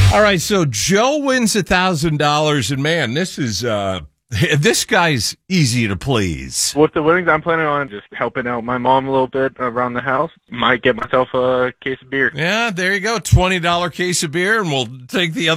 All right, so Joe wins $1,000, and man, this guy's easy to please. With the winnings, I'm planning on just helping out my mom a little bit around the house. Might get myself a case of beer. Yeah, there you go, $20 case of beer, and we'll take the other